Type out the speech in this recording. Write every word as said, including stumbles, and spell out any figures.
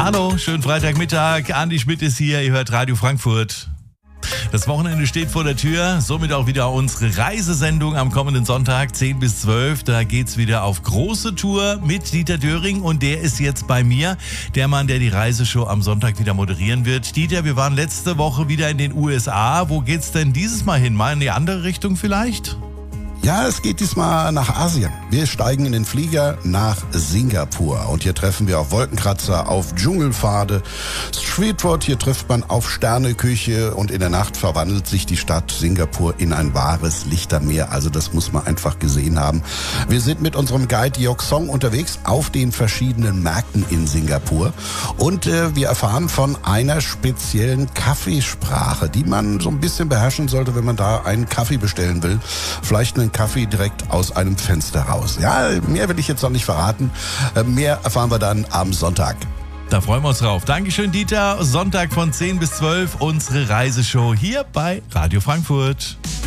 Hallo, schönen Freitagmittag. Andi Schmidt ist hier. Ihr hört Radio Frankfurt. Das Wochenende steht vor der Tür, somit auch wieder unsere Reisesendung am kommenden Sonntag, zehn bis zwölf. Da geht's wieder auf große Tour mit Dieter Döring und der ist jetzt bei mir, der Mann, der die Reiseshow am Sonntag wieder moderieren wird. Dieter, wir waren letzte Woche wieder in den U S A. Wo geht's denn dieses Mal hin? Mal in die andere Richtung vielleicht? Ja, es geht diesmal nach Asien. Wir steigen in den Flieger nach Singapur und hier treffen wir auf Wolkenkratzer, auf Dschungelpfade, Streetfood, hier trifft man auf Sterneküche und in der Nacht verwandelt sich die Stadt Singapur in ein wahres Lichtermeer. Also das muss man einfach gesehen haben. Wir sind mit unserem Guide Yok Song unterwegs auf den verschiedenen Märkten in Singapur und äh, wir erfahren von einer speziellen Kaffeesprache, die man so ein bisschen beherrschen sollte, wenn man da einen Kaffee bestellen will. Vielleicht einen Kaffee direkt aus einem Fenster raus. Ja, mehr will ich jetzt noch nicht verraten. Mehr erfahren wir dann am Sonntag. Da freuen wir uns drauf. Dankeschön, Dieter. Sonntag von zehn bis zwölf unsere Reiseshow hier bei Radio Frankfurt.